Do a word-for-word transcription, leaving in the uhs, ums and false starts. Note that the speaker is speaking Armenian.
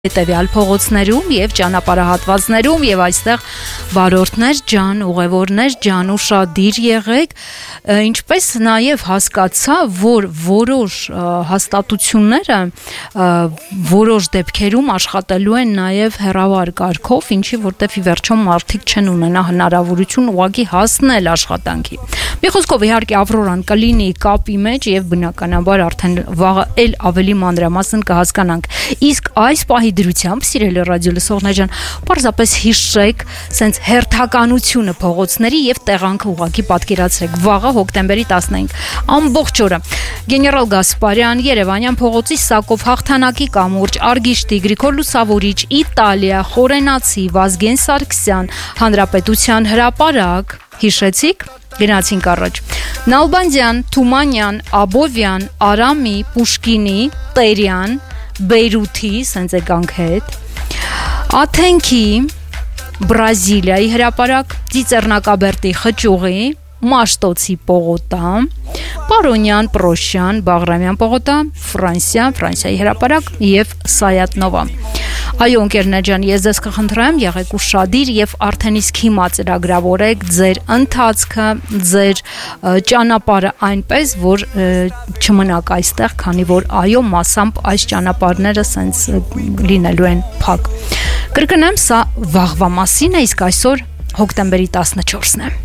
հետևյալ փողոցներում եւ ճանապարհահատվածներում եւ այստեղ վարորդներ ջան, ուղևորներ ջան, ուշադիր եղեք, ինչպես նաեւ հասկացա, որ որոշ հաստատությունները որոշ դեպքերում աշխատելու են նաեւ հեռավար կարգով, ինչի որտեվ ի վերջո մարդիկ չեն ունենա հնարավորություն ուղղակի հասնել աշխատանքի։ Մի խոսքով իհարկե Ավրորան կլինի կապի մեջ եւ բնականաբար արդեն վաղը էլ ավելի մանրամասն կհասկանանք։ Իսկ այս պահի դրությամբ, սիրելի ռադիո լսողներ ջան, պարզապես հիշեք սենց հերթականությունը փողոցների եւ տեղանքը ուղղակի պատկերացրեք։ Վաղը հոկտեմբերի տասնինը ամբողջ օրը Գեներալ Գասպարյան, Երևանյան փողոցի Սակով հաղթանակի կամուրջ, Արգիշտի, Գրիգոր Լուսավորիչ, Իտալիա, Խորենացի, Վազգեն Սարգսյան, Հանրապետության հրապարակ, հիշեցիք, գնացինք առաջ։ Նալբանդյան, Թումանյան, Աբովյան, Արամի, Պուշկինի, Տերյան, Բեյրութի, սենց եկանք հետ, Աթենքի, Բրազիլիայի հրապարակ, Ծիծեռնակաբերդի Խճուղի, Մաշտոցի պողոտա, Պարոնյան, Պրոշյան, Բաղրամյան պողոտա, Ֆրանսիա, Ֆրանսիայի հրապարակ եւ Սայատնովա։ Այո, ընկերներ ջան, ես ձեզ կխնդրեմ, եղեք ուշադիր եւ արդեն իսկ հիմա ծրագրավորեք ձեր ընթացքը, ձեր ճանապարհը այնպես, որ չմնաք այստեղ, քանի որ այո, մասամբ այս ճանապարհները սենց լինելու են փակ։ Կրկնեմ, սա վաղվա մասին է, իսկ այսօր հոկտեմբերի տասնչորսն է։